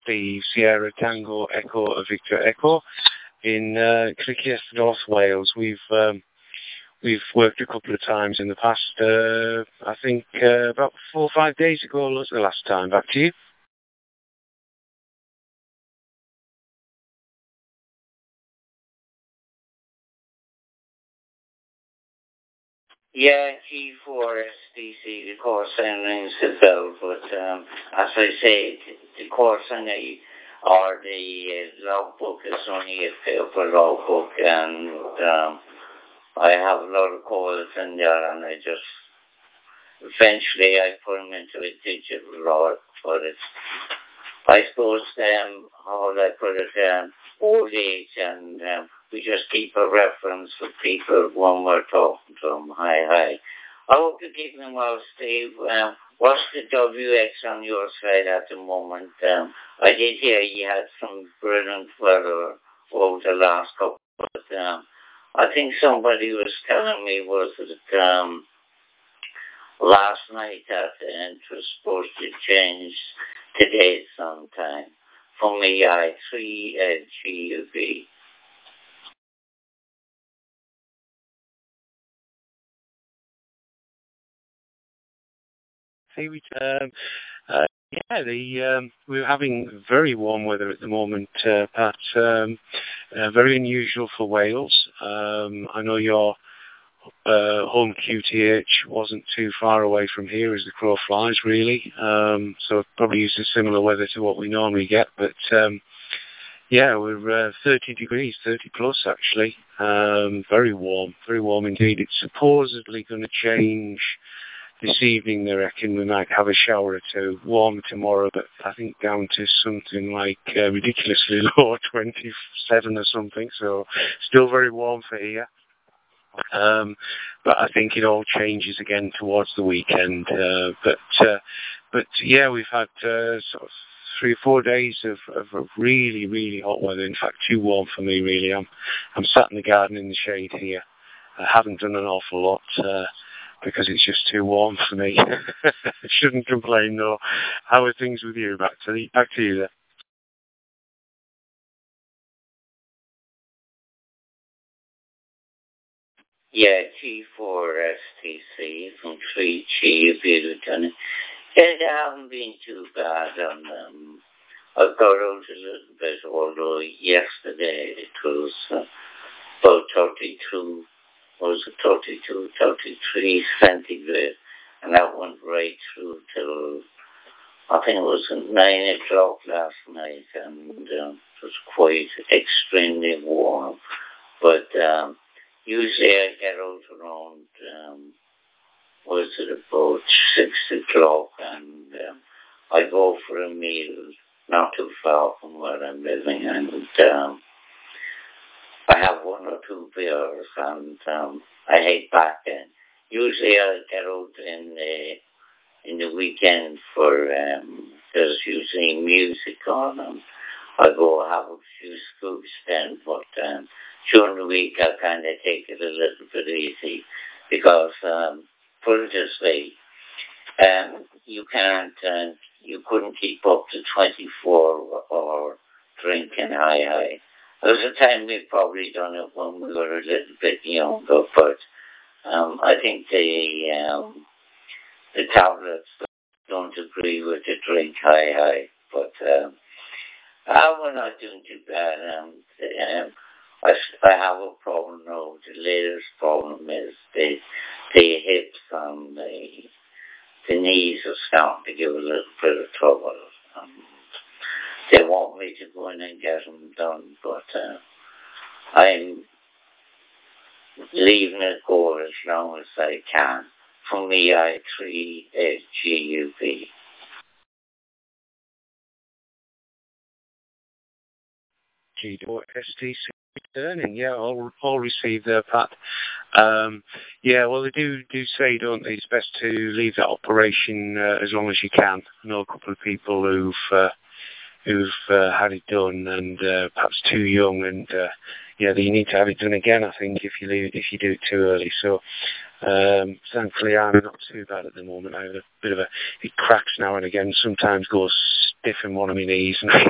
Steve, Sierra Tango Echo Victor Echo in Criccieth, North Wales. We've worked a couple of times in the past. I think about 4 or 5 days ago was the last time. Back to you. Yeah, G4SDC, the course sign rings the bell, but as I say, the course sign or the logbook is only a paper logbook, and I have a lot of calls in there, and eventually I put them into a digital log, but I suppose, how I put it, old age, and we just keep a reference for people when we're talking to them. Hi. I hope you're keeping well, Steve. What's the WX on your side at the moment? I did hear you had some brilliant weather over the last couple, but I think somebody was telling me was that last night that it was supposed to change today sometime from the I3 GUV. Hey, we're having very warm weather at the moment, Pat. Very unusual for Wales. I know your home QTH wasn't too far away from here as the crow flies, really. So probably used a similar weather to what we normally get. But yeah, we're 30 degrees, 30 plus actually. Very warm indeed. It's supposedly going to change this evening. They reckon we might have a shower or two. Warm tomorrow, but I think down to something like ridiculously low, 27 or something. So still very warm for here. But I think it all changes again towards the weekend. But yeah, we've had sort of 3 or 4 days of really, really hot weather. In fact, too warm for me, really. I'm sat in the garden in the shade here. I haven't done an awful lot because it's just too warm for me. Shouldn't complain though. How are things with you? Back to you there. Yeah, G4STC from 3G, if you'd have done it. It hasn't been too bad on them. I got out a little bit, although yesterday it was about 32, was it 32, 33 centigrade, and that went right through till, I think it was at 9 o'clock last night, and it was quite extremely warm. But usually I get out around, was it about 6 o'clock, and I go for a meal not too far from where I'm living, and I have 1 or 2 beers, and I head back in. Usually I get out in the weekend for, there's usually music on, and I go have a few scoops then, but during the week I kind of take it a little bit easy, because put it this way, you couldn't keep up to 24 or drinking high. There was a time we probably done it when we were a little bit younger, but I think the tablets don't agree with the drink high, but we're not doing too bad. I have a problem now. The latest problem is the hips and the knees are starting to give a little bit of trouble. They want me to go in and get them done, but I'm leaving it go as long as I can from the I3 GUV. G4STC returning, yeah, all received there, Pat. Yeah, well, they do say, don't they, it's best to leave that operation as long as you can. I know a couple of people who've had it done, and perhaps too young, and yeah, you need to have it done again, I think, if you do it too early. So thankfully I'm not too bad at the moment. I have a bit of it cracks now and again, sometimes goes stiff in one of my knees, and